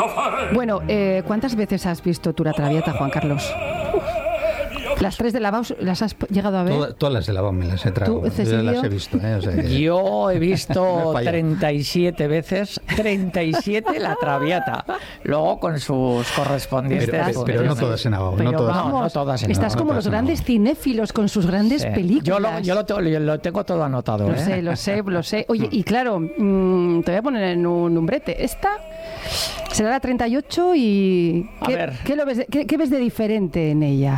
Bueno, ¿cuántas veces has visto tu La Traviata, Juan Carlos? ¿Las 3 de Lavao las has llegado a ver? Todas las de Lavao me las he tragado. ¿Tú, Cecilio? Yo las he visto. O sea que... Yo he visto 37 veces, 37 La Traviata. Luego con sus correspondientes... Pero no todas en Lavao. Pero no todas, vamos, no todas en estás Lavao, como no los todas en grandes Lavao. cinéfilos con sus grandes películas. Yo lo tengo todo anotado. Lo sé. Oye, y claro, te voy a poner en un umbrete. Esta será la 38 y... ¿Qué ves de diferente en ella?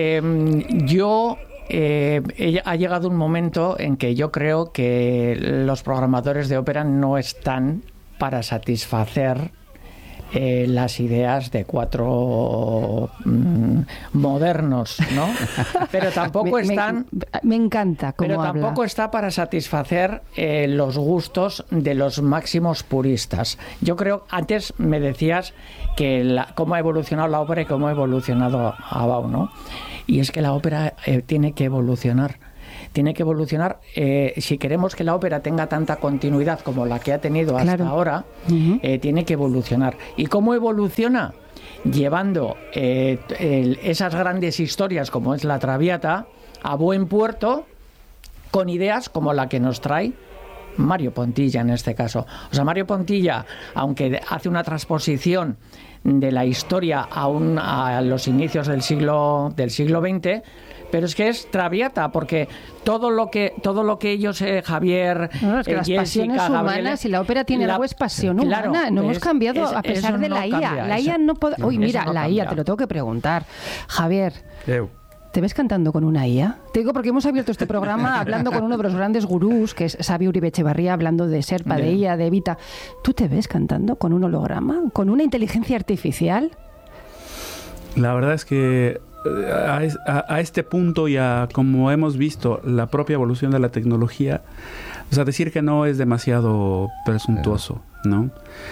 Ha llegado un momento en que yo creo que los programadores de ópera no están para satisfacer las ideas de 4 modernos, ¿no? Pero tampoco están... Me encanta cómo Pero habla. tampoco está para satisfacer los gustos de los máximos puristas. Yo creo, antes me decías que cómo ha evolucionado la ópera y cómo ha evolucionado Lavao, ¿no? Y es que la ópera tiene que evolucionar. Tiene que evolucionar si queremos que la ópera tenga tanta continuidad como la que ha tenido hasta ahora. Tiene que evolucionar. ¿Y cómo evoluciona? Llevando esas grandes historias como es La Traviata a buen puerto con ideas como la que nos trae Mario Pontilla en este caso. O sea, Mario Pontilla, aunque hace una transposición de la historia a los inicios del siglo XX, pero es que es Traviata, porque todo lo que ellos, Javier, es que las Jessica, pasiones Gabriela, humanas, y la ópera tiene algo, es pasión humana. No hemos cambiado a pesar de la IA. Cambia, la IA no puede... Uy, mira, no la cambia. IA, te lo tengo que preguntar. Javier, ¿te ves cantando con una IA? Te digo porque hemos abierto este programa hablando con uno de los grandes gurús, que es Xavi Uribe Echevarría, hablando de Serpa, de IA, de Evita. ¿Tú te ves cantando con un holograma? ¿Con una inteligencia artificial? La verdad es que a este punto y a como hemos visto la propia evolución de la tecnología, o sea, decir que no es demasiado presuntuoso, ¿no?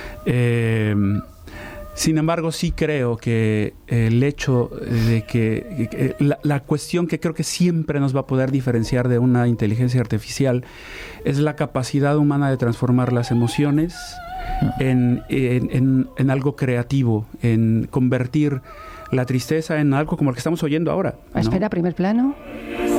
Sin embargo, sí creo que el hecho de que la cuestión que creo que siempre nos va a poder diferenciar de una inteligencia artificial es la capacidad humana de transformar las emociones en algo creativo, en convertir la tristeza en algo como el que estamos oyendo ahora, ¿no? Espera, primer plano.